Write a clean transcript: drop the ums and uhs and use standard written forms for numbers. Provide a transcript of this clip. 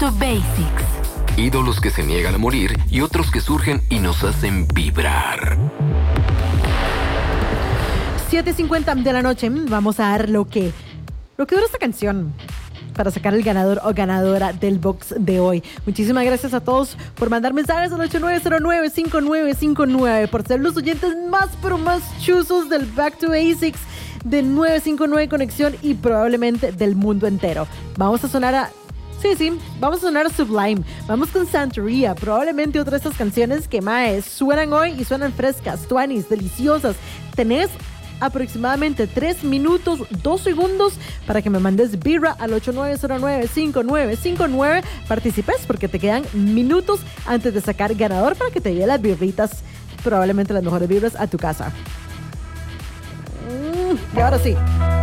to Basics. Ídolos que se niegan a morir y otros que surgen y nos hacen vibrar. 7:50 de la noche. Vamos a dar lo que dura esta canción para sacar el ganador o ganadora del box de hoy. Muchísimas gracias a todos por mandar mensajes al 8909-5959, por ser los oyentes más, pero más chuzos del Back to Basics de 959 Conexión y probablemente del mundo entero. Vamos a sonar a Sublime. Vamos con Santería, probablemente otra de estas canciones que suenan hoy y suenan frescas, tuanis, deliciosas. Tenés aproximadamente 3 minutos 2 segundos para que me mandes birra al 8909-5959. Participes porque te quedan minutos antes de sacar ganador para que te lleve las birritas, probablemente las mejores birras, a tu casa. Y ahora sí,